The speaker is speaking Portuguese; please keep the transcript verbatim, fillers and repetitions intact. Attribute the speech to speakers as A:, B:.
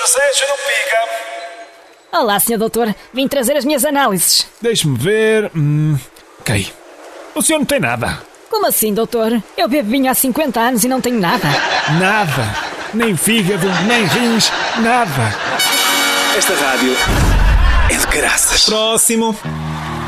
A: José Júnior Pica.
B: Olá, senhor doutor. Vim trazer as minhas análises.
A: Deixe-me ver... Hum, ok. O senhor não tem nada.
B: Como assim, doutor? Eu bebo vinho há cinquenta anos e não tenho nada.
A: Nada. Nem fígado, nem rins, nada.
C: Esta rádio é de caraças.
A: Próximo.